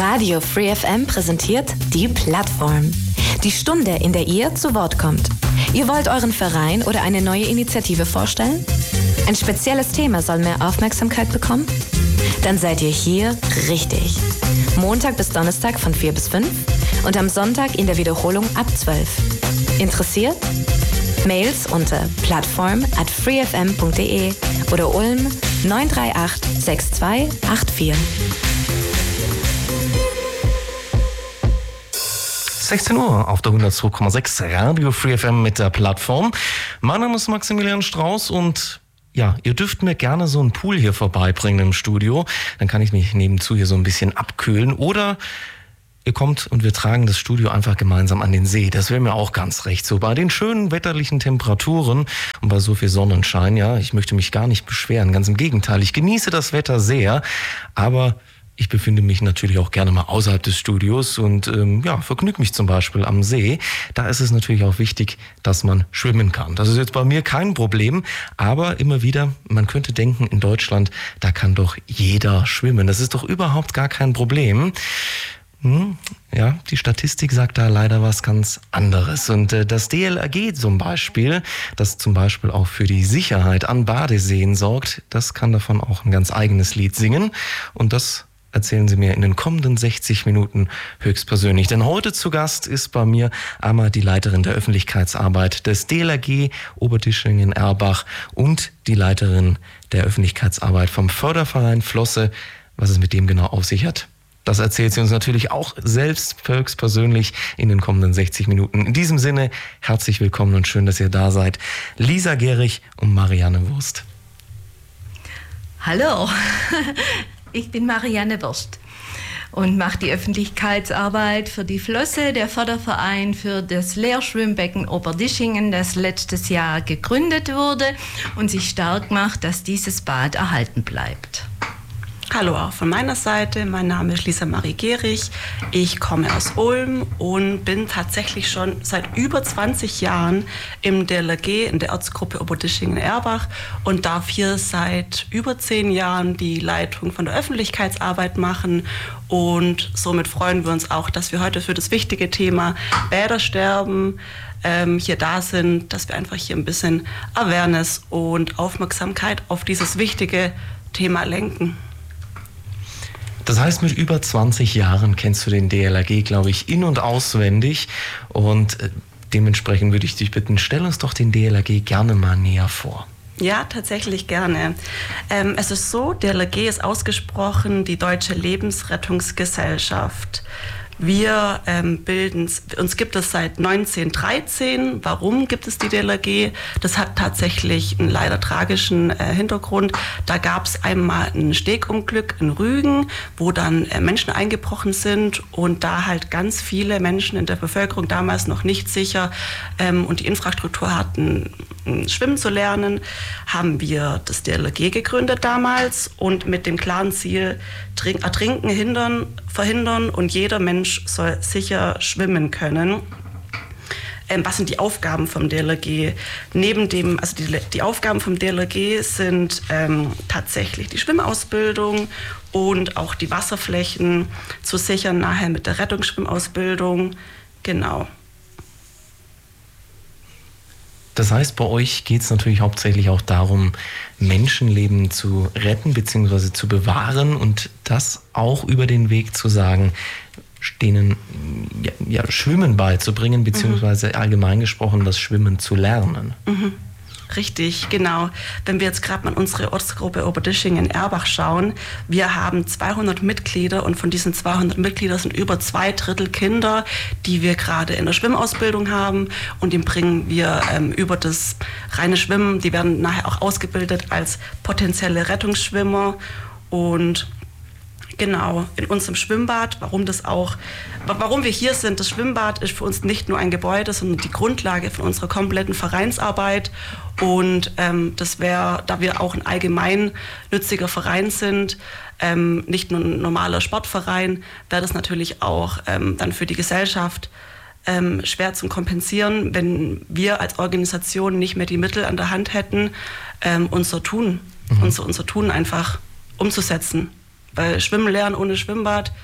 Radio Free FM präsentiert die Plattform. Die Stunde, in der ihr zu Wort kommt. Ihr wollt euren Verein oder eine neue Initiative vorstellen? Ein spezielles Thema soll mehr Aufmerksamkeit bekommen? Dann seid ihr hier richtig. Montag bis Donnerstag von 4 bis 5 und am Sonntag in der Wiederholung ab 12. Interessiert? Mails unter plattform@freefm.de oder Ulm 938 6284. 16 Uhr auf der 102,6 Radio Free FM mit der Plattform. Mein Name ist Maximilian Strauß und ja, ihr dürft mir gerne so einen Pool hier vorbeibringen im Studio. Dann kann ich mich nebenzu hier so ein bisschen abkühlen. Oder ihr kommt und wir tragen das Studio einfach gemeinsam an den See. Das wäre mir auch ganz recht. So bei den schönen wetterlichen Temperaturen und bei so viel Sonnenschein, ja, ich möchte mich gar nicht beschweren. Ganz im Gegenteil, ich genieße das Wetter sehr, aber ich befinde mich natürlich auch gerne mal außerhalb des Studios und vergnüge mich zum Beispiel am See. Da ist es natürlich auch wichtig, dass man schwimmen kann. Das ist jetzt bei mir kein Problem, aber immer wieder, man könnte denken, in Deutschland, da kann doch jeder schwimmen. Das ist doch überhaupt gar kein Problem. Ja, die Statistik sagt da leider was ganz anderes. Und das DLRG zum Beispiel, das zum Beispiel auch für die Sicherheit an Badeseen sorgt, das kann davon auch ein ganz eigenes Lied singen. Und das erzählen Sie mir in den kommenden 60 Minuten höchstpersönlich. Denn heute zu Gast ist bei mir einmal die Leiterin der Öffentlichkeitsarbeit des DLRG Oberdischlingen-Erbach und die Leiterin der Öffentlichkeitsarbeit vom Förderverein Flosse. Was es mit dem genau auf sich hat, das erzählt sie uns natürlich auch selbst höchstpersönlich in den kommenden 60 Minuten. In diesem Sinne, herzlich willkommen und schön, dass ihr da seid. Lisa Gehrig und Marianne Wurst. Hallo, ich bin Marianne Wurst und mache die Öffentlichkeitsarbeit für die Flosse, der Förderverein für das Lehrschwimmbecken Oberdischingen, das letztes Jahr gegründet wurde und sich stark macht, dass dieses Bad erhalten bleibt. Hallo auch von meiner Seite, mein Name ist Lisa Marie Gehrig, ich komme aus Ulm und bin tatsächlich schon seit über 20 Jahren im DLRG, in der Ortsgruppe Oberdischlingen-Erbach und darf hier seit über 10 Jahren die Leitung von der Öffentlichkeitsarbeit machen und somit freuen wir uns auch, dass wir heute für das wichtige Thema Bädersterben hier da sind, dass wir einfach hier ein bisschen Awareness und Aufmerksamkeit auf dieses wichtige Thema lenken. Das heißt, mit über 20 Jahren kennst du den DLRG, glaube ich, in- und auswendig. Und dementsprechend würde ich dich bitten, stell uns doch den DLRG gerne mal näher vor. Ja, tatsächlich gerne. Es ist so, DLRG ist ausgesprochen die Deutsche Lebensrettungsgesellschaft. Wir uns gibt es seit 1913. Warum gibt es die DLRG? Das hat tatsächlich einen leider tragischen Hintergrund. Da gab es einmal ein Stegunglück in Rügen, wo dann Menschen eingebrochen sind und da halt ganz viele Menschen in der Bevölkerung damals noch nicht sicher und die Infrastruktur hatten, schwimmen zu lernen, haben wir das DLRG gegründet damals und mit dem klaren Ziel, Ertrinken verhindern und jeder Mensch soll sicher schwimmen können. Was sind die Aufgaben vom DLRG? Die Aufgaben vom DLRG sind tatsächlich die Schwimmausbildung und auch die Wasserflächen zu sichern, nachher mit der Rettungsschwimmausbildung. Genau. Das heißt, bei euch geht es natürlich hauptsächlich auch darum, Menschenleben zu retten bzw. zu bewahren und das auch über den Weg zu sagen, denen Schwimmen beizubringen bzw. allgemein gesprochen das Schwimmen zu lernen. Mhm. Richtig, genau. Wenn wir jetzt gerade mal unsere Ortsgruppe Oberdischlingen-Erbach schauen, wir haben 200 Mitglieder und von diesen 200 Mitgliedern sind über 2/3 Kinder, die wir gerade in der Schwimmausbildung haben und die bringen wir über das reine Schwimmen, die werden nachher auch ausgebildet als potenzielle Rettungsschwimmer und genau, in unserem Schwimmbad, warum wir hier sind, das Schwimmbad ist für uns nicht nur ein Gebäude, sondern die Grundlage von unserer kompletten Vereinsarbeit. Und da wir auch ein allgemeinnütziger Verein sind, nicht nur ein normaler Sportverein, wäre das natürlich auch dann für die Gesellschaft schwer zu kompensieren, wenn wir als Organisation nicht mehr die Mittel an der Hand hätten, unser Tun einfach umzusetzen. Weil Schwimmen lernen ohne Schwimmbad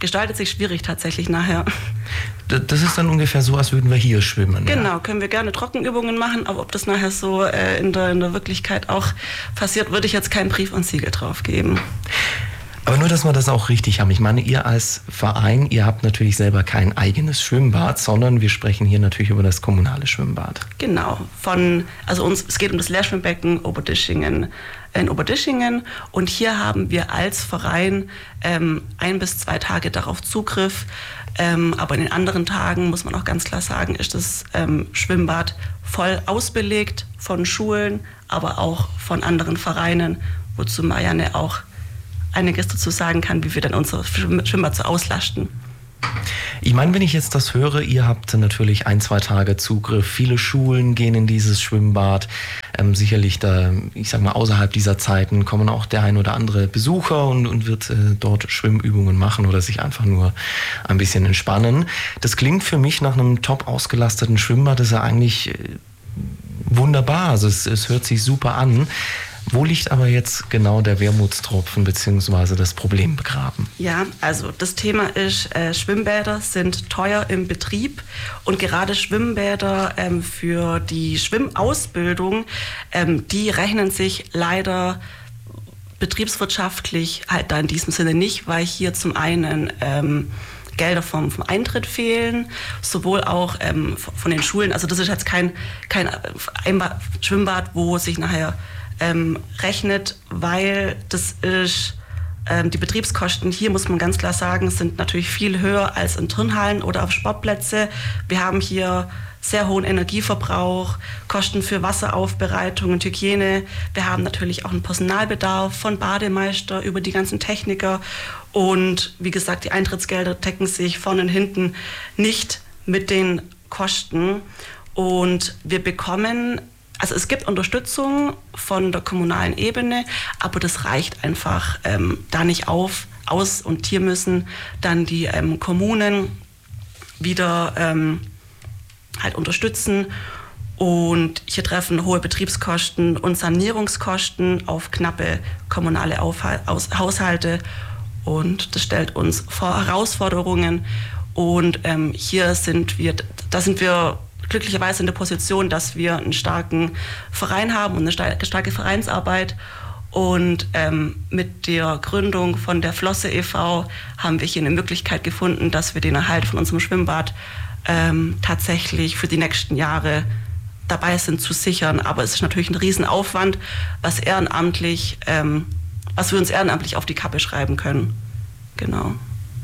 gestaltet sich schwierig tatsächlich nachher. Das ist dann ungefähr so, als würden wir hier schwimmen. Genau, können wir gerne Trockenübungen machen, aber ob das nachher so in der Wirklichkeit auch passiert, würde ich jetzt keinen Brief und Siegel drauf geben. Aber nur, dass wir das auch richtig haben. Ich meine, ihr als Verein, ihr habt natürlich selber kein eigenes Schwimmbad, sondern wir sprechen hier natürlich über das kommunale Schwimmbad. Genau, es geht um das Lehrschwimmbecken Oberdischingen in Oberdischingen und hier haben wir als Verein 1 bis 2 Tage darauf Zugriff, aber in den anderen Tagen, muss man auch ganz klar sagen, ist das Schwimmbad voll ausbelegt von Schulen, aber auch von anderen Vereinen, wozu Marianne auch einiges dazu sagen kann, wie wir dann unser Schwimmbad so auslasten. Ich meine, wenn ich jetzt das höre, ihr habt natürlich 1, 2 Tage Zugriff. Viele Schulen gehen in dieses Schwimmbad. Sicherlich da, ich sag mal, außerhalb dieser Zeiten kommen auch der ein oder andere Besucher und wird dort Schwimmübungen machen oder sich einfach nur ein bisschen entspannen. Das klingt für mich nach einem top ausgelasteten Schwimmbad. Das ist ja eigentlich wunderbar. Also es hört sich super an. Wo liegt aber jetzt genau der Wermutstropfen bzw. das Problem begraben? Ja, also das Thema ist, Schwimmbäder sind teuer im Betrieb und gerade Schwimmbäder für die Schwimmausbildung, die rechnen sich leider betriebswirtschaftlich halt da in diesem Sinne nicht, weil hier zum einen Gelder vom Eintritt fehlen, sowohl auch von den Schulen. Also das ist jetzt kein Schwimmbad, wo sich nachher rechnet, weil das ist, die Betriebskosten hier, muss man ganz klar sagen, sind natürlich viel höher als in Turnhallen oder auf Sportplätze. Wir haben hier sehr hohen Energieverbrauch, Kosten für Wasseraufbereitung und Hygiene. Wir haben natürlich auch einen Personalbedarf von Bademeister über die ganzen Techniker. Und wie gesagt, die Eintrittsgelder decken sich vorne und hinten nicht mit den Kosten. Und wir bekommen, also es gibt Unterstützung von der kommunalen Ebene, aber das reicht einfach da nicht aus. Und hier müssen dann die Kommunen wieder halt unterstützen. Und hier treffen hohe Betriebskosten und Sanierungskosten auf knappe kommunale Haushalte. Und das stellt uns vor Herausforderungen. Und da sind wir glücklicherweise in der Position, dass wir einen starken Verein haben und eine starke Vereinsarbeit. Und mit der Gründung von der Flosse e.V. haben wir hier eine Möglichkeit gefunden, dass wir den Erhalt von unserem Schwimmbad tatsächlich für die nächsten Jahre dabei sind zu sichern. Aber es ist natürlich ein Riesenaufwand, was wir uns ehrenamtlich auf die Kappe schreiben können. Genau.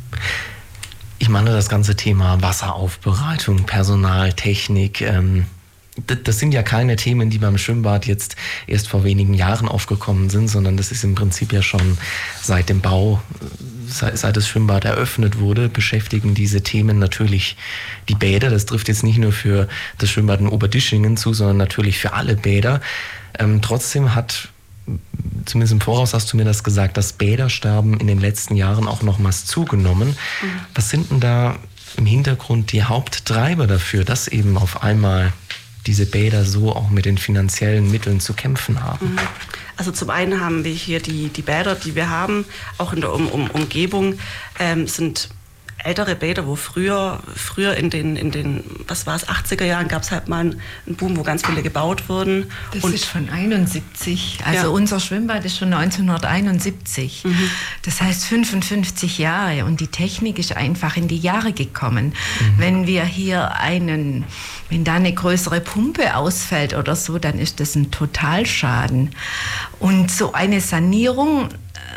Ich meine, das ganze Thema Wasseraufbereitung, Personal, Technik, das sind ja keine Themen, die beim Schwimmbad jetzt erst vor wenigen Jahren aufgekommen sind, sondern das ist im Prinzip ja schon seit dem Bau, seit das Schwimmbad eröffnet wurde, beschäftigen diese Themen natürlich die Bäder. Das trifft jetzt nicht nur für das Schwimmbad in Oberdischingen zu, sondern natürlich für alle Bäder. Trotzdem hat, zumindest im Voraus hast du mir das gesagt, das Bädersterben in den letzten Jahren auch nochmals zugenommen. Was sind denn da im Hintergrund die Haupttreiber dafür, dass eben auf einmal diese Bäder so auch mit den finanziellen Mitteln zu kämpfen haben? Also zum einen haben wir hier die Bäder, die wir haben, auch in der Umgebung, sind ältere Bäder, wo früher in den, was war es, 80er Jahren gab es halt mal einen Boom, wo ganz viele gebaut wurden. Das ist von 71. Also unser Schwimmbad ist schon 1971. Das heißt 55 Jahre und die Technik ist einfach in die Jahre gekommen. Wenn wir hier wenn da eine größere Pumpe ausfällt oder so, dann ist das ein Totalschaden. Und so eine Sanierung,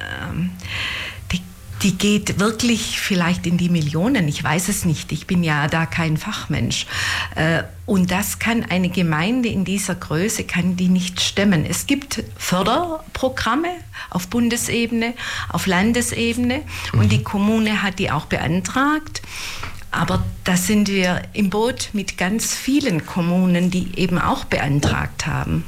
die geht wirklich vielleicht in die Millionen, ich weiß es nicht, ich bin ja da kein Fachmensch. Und das kann eine Gemeinde in dieser Größe, kann die nicht stemmen. Es gibt Förderprogramme auf Bundesebene, auf Landesebene und die Kommune hat die auch beantragt. Aber da sind wir im Boot mit ganz vielen Kommunen, die eben auch beantragt haben.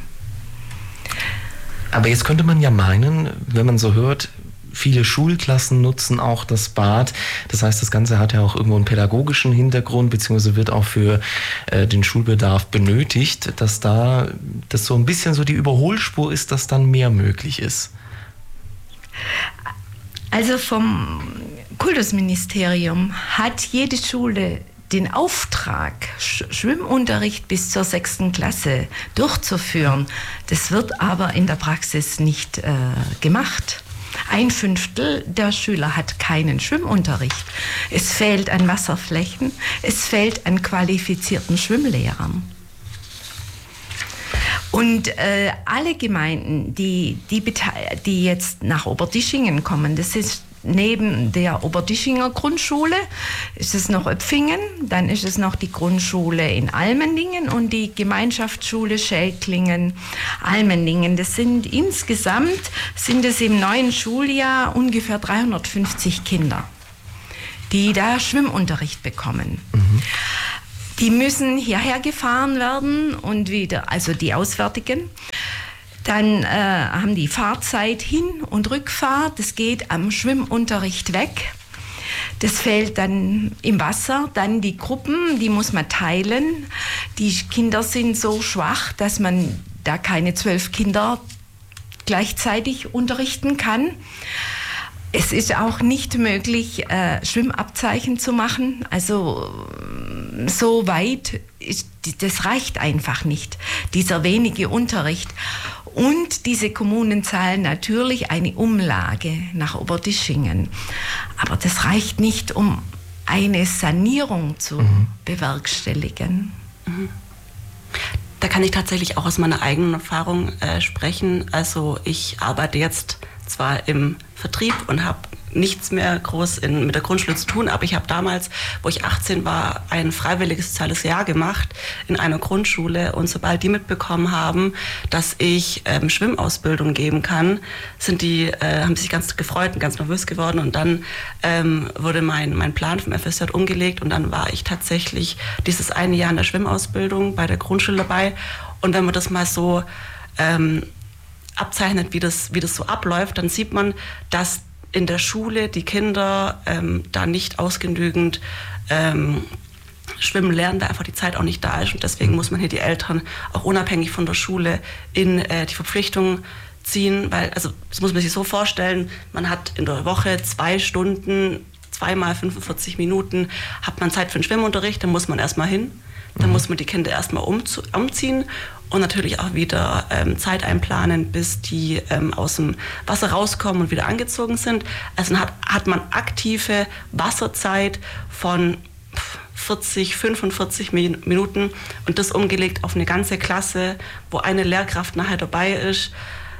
Aber jetzt könnte man ja meinen, wenn man so hört, viele Schulklassen nutzen auch das Bad. Das heißt, das Ganze hat ja auch irgendwo einen pädagogischen Hintergrund, beziehungsweise wird auch für den Schulbedarf benötigt, dass das so ein bisschen so die Überholspur ist, dass dann mehr möglich ist. Also vom Kultusministerium hat jede Schule den Auftrag, Schwimmunterricht bis zur 6. Klasse durchzuführen. Das wird aber in der Praxis nicht gemacht. 1/5 der Schüler hat keinen Schwimmunterricht. Es fehlt an Wasserflächen, es fehlt an qualifizierten Schwimmlehrern. Und alle Gemeinden, die jetzt nach Oberdischingen kommen, das ist neben der Oberdischinger Grundschule, ist es noch Öpfingen, dann ist es noch die Grundschule in Almendingen und die Gemeinschaftsschule Schelklingen-Almendingen. Das sind insgesamt, im neuen Schuljahr ungefähr 350 Kinder, die da Schwimmunterricht bekommen. Mhm. Die müssen hierher gefahren werden und wieder, also die Auswärtigen. Dann haben die Fahrzeit Hin- und Rückfahrt. Das geht am Schwimmunterricht weg. Das fehlt dann im Wasser. Dann die Gruppen, die muss man teilen. Die Kinder sind so schwach, dass man da keine 12 Kinder gleichzeitig unterrichten kann. Es ist auch nicht möglich, Schwimmabzeichen zu machen. Also so weit, das reicht einfach nicht, dieser wenige Unterricht. Und diese Kommunen zahlen natürlich eine Umlage nach Oberdischingen. Aber das reicht nicht, um eine Sanierung zu bewerkstelligen. Mhm. Da kann ich tatsächlich auch aus meiner eigenen Erfahrung sprechen. Also ich arbeite jetzt zwar im Vertrieb und habe nichts mehr groß mit der Grundschule zu tun, aber ich habe damals, wo ich 18 war, ein freiwilliges soziales Jahr gemacht in einer Grundschule und sobald die mitbekommen haben, dass ich Schwimmausbildung geben kann, haben sich ganz gefreut und ganz nervös geworden und dann wurde mein Plan vom FSJ umgelegt und dann war ich tatsächlich dieses eine Jahr in der Schwimmausbildung bei der Grundschule dabei und wenn man das mal so abzeichnet, wie das so abläuft, dann sieht man, dass in der Schule die Kinder da nicht ausgenügend schwimmen lernen, weil einfach die Zeit auch nicht da ist. Und deswegen muss man hier die Eltern auch unabhängig von der Schule in die Verpflichtung ziehen. Weil, also das muss man sich so vorstellen, man hat in der Woche 2 Stunden, 2 mal 45 Minuten, hat man Zeit für den Schwimmunterricht, dann muss man erstmal hin. Dann muss man die Kinder erstmal umziehen und natürlich auch wieder Zeit einplanen, bis die aus dem Wasser rauskommen und wieder angezogen sind. Also dann hat man aktive Wasserzeit von 40, 45 Minuten und das umgelegt auf eine ganze Klasse, wo eine Lehrkraft nachher dabei ist,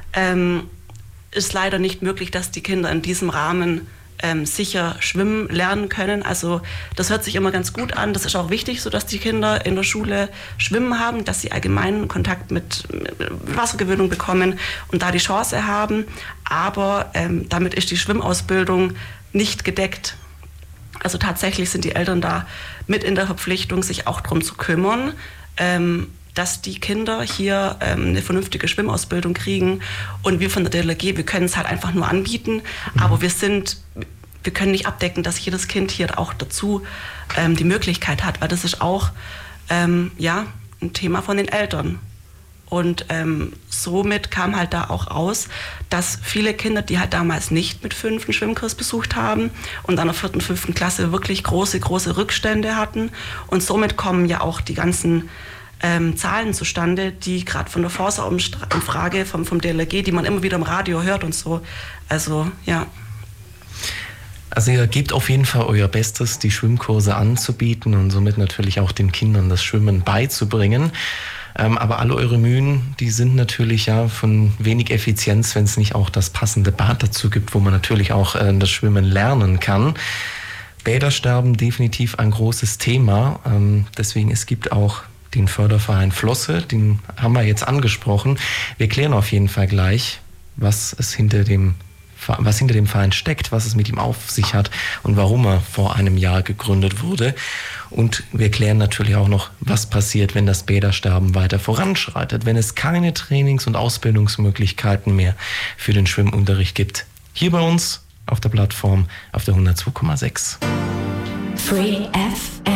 ist leider nicht möglich, dass die Kinder in diesem Rahmen sicher schwimmen lernen können. Also das hört sich immer ganz gut an. Das ist auch wichtig, so dass die Kinder in der Schule schwimmen haben, dass sie allgemeinen Kontakt mit Wassergewöhnung bekommen und da die Chance haben. Aber damit ist die Schwimmausbildung nicht gedeckt. Also tatsächlich sind die Eltern da mit in der Verpflichtung, sich auch darum zu kümmern, dass die Kinder hier eine vernünftige Schwimmausbildung kriegen. Und wir von der DLRG, wir können es halt einfach nur anbieten, aber wir können nicht abdecken, dass jedes Kind hier auch dazu die Möglichkeit hat, weil das ist auch ein Thema von den Eltern. Und somit kam halt da auch raus, dass viele Kinder, die halt damals nicht mit 5 einen Schwimmkurs besucht haben und an der 4., 5. Klasse wirklich große Rückstände hatten. Und somit kommen ja auch die ganzen Zahlen zustande, die gerade von der Forsa-Umfrage vom DLRG, die man immer wieder im Radio hört und so. Also, ja. Also ihr gebt auf jeden Fall euer Bestes, die Schwimmkurse anzubieten und somit natürlich auch den Kindern das Schwimmen beizubringen. Aber alle eure Mühen, die sind natürlich ja von wenig Effizienz, wenn es nicht auch das passende Bad dazu gibt, wo man natürlich auch das Schwimmen lernen kann. Bädersterben definitiv ein großes Thema. Deswegen, es gibt auch den Förderverein Flosse, den haben wir jetzt angesprochen. Wir klären auf jeden Fall gleich, was hinter dem Verein steckt, was es mit ihm auf sich hat und warum er vor einem Jahr gegründet wurde. Und wir klären natürlich auch noch, was passiert, wenn das Bädersterben weiter voranschreitet, wenn es keine Trainings- und Ausbildungsmöglichkeiten mehr für den Schwimmunterricht gibt. Hier bei uns auf der Plattform auf der 102,6. Free FM.